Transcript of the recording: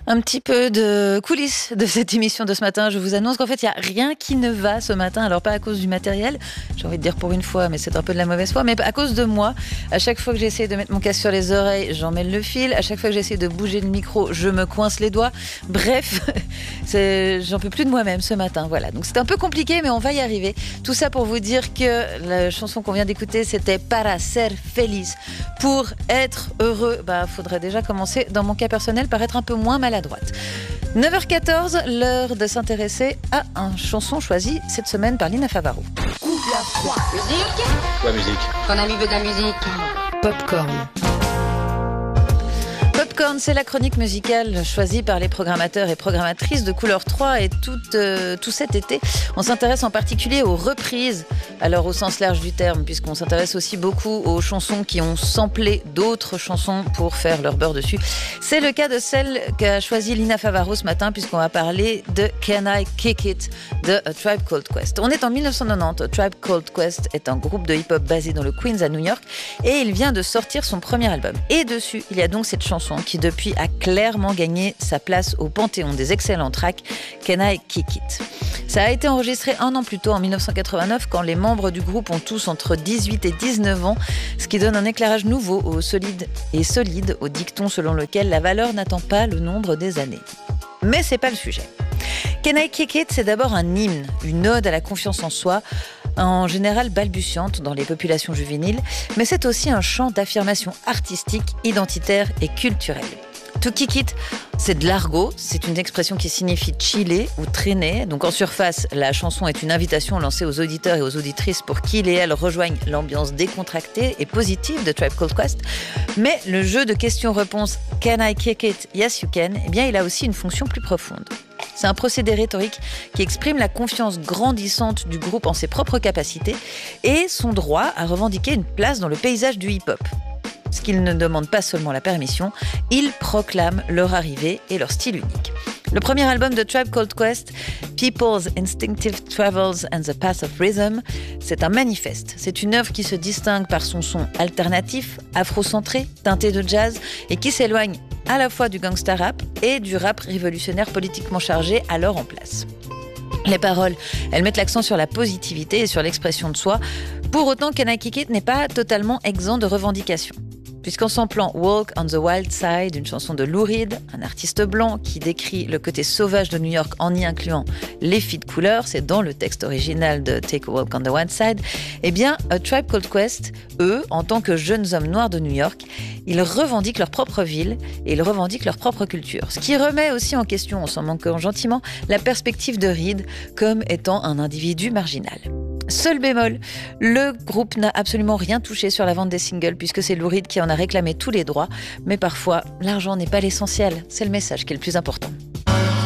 Un petit peu de coulisses de cette émission de ce matin. Je vous annonce qu'en fait, il n'y a rien qui ne va ce matin. Alors, pas à cause du matériel, j'ai envie de dire pour une fois, mais c'est un peu de la mauvaise foi, mais à cause de moi. À chaque fois que j'essaie de mettre mon casque sur les oreilles, j'en mêle le fil. À chaque fois que j'essaie de bouger le micro, je me coince les doigts. Bref, j'en peux plus de moi-même ce matin. Voilà, donc c'est un peu compliqué, mais on va y arriver. Tout ça pour vous dire que la chanson qu'on vient d'écouter, c'était Para ser feliz. Pour être heureux, faudrait déjà commencer, dans mon cas personnel, par être un peu moins maladroite. 9h14, l'heure de s'intéresser à une chanson choisie cette semaine par Lina Favaro. Coupe la froid. Musique. Quoi musique? Ton ami veut de la musique. Popcorn. Popcorn, c'est la chronique musicale choisie par les programmateurs et programmatrices de Couleur 3 et tout cet été, on s'intéresse en particulier aux reprises, alors au sens large du terme, puisqu'on s'intéresse aussi beaucoup aux chansons qui ont samplé d'autres chansons pour faire leur beurre dessus. C'est le cas de celle qu'a choisie Lina Favaro ce matin, puisqu'on va parler de Can I Kick It de A Tribe Called Quest. On est en 1990, A Tribe Called Quest est un groupe de hip-hop basé dans le Queens à New York et il vient de sortir son premier album. Et dessus, il y a donc cette chanson qui depuis a clairement gagné sa place au panthéon des excellents tracks Can I Kick It. Ça a été enregistré un an plus tôt, en 1989, quand les membres du groupe ont tous entre 18 et 19 ans, ce qui donne un éclairage nouveau solide au dicton selon lequel la valeur n'attend pas le nombre des années. Mais c'est pas le sujet. Can I Kick It, c'est d'abord un hymne, une ode à la confiance en soi, en général balbutiante dans les populations juvéniles, mais c'est aussi un chant d'affirmation artistique, identitaire et culturelle. To kick it, c'est de l'argot, c'est une expression qui signifie chiller ou traîner. Donc en surface, la chanson est une invitation lancée aux auditeurs et aux auditrices pour qu'ils et elles rejoignent l'ambiance décontractée et positive de Tribe Called Quest. Mais le jeu de questions-réponses Can I kick it? Yes you can, eh bien il a aussi une fonction plus profonde. C'est un procédé rhétorique qui exprime la confiance grandissante du groupe en ses propres capacités et son droit à revendiquer une place dans le paysage du hip-hop. Ce qu'ils ne demandent pas seulement la permission, ils proclament leur arrivée et leur style unique. Le premier album de Tribe Called Quest, People's Instinctive Travels and the Path of Rhythm, c'est un manifeste. C'est une œuvre qui se distingue par son son alternatif, afrocentré, teinté de jazz et qui s'éloigne à la fois du gangsta rap et du rap révolutionnaire politiquement chargé alors en place. Les paroles, elles mettent l'accent sur la positivité et sur l'expression de soi. Pour autant, Can I Kick It n'est pas totalement exempt de revendications. Puisqu'en samplant Walk on the Wild Side, une chanson de Lou Reed, un artiste blanc qui décrit le côté sauvage de New York en y incluant les filles de couleur, c'est dans le texte original de Take a Walk on the Wild Side, eh bien, A Tribe Called Quest, eux, en tant que jeunes hommes noirs de New York, ils revendiquent leur propre ville et ils revendiquent leur propre culture. Ce qui remet aussi en question, en s'en manquant gentiment, la perspective de Reed comme étant un individu marginal. Seul bémol, le groupe n'a absolument rien touché sur la vente des singles puisque c'est Lou Reed qui en a réclamé tous les droits. Mais parfois, l'argent n'est pas l'essentiel, c'est le message qui est le plus important.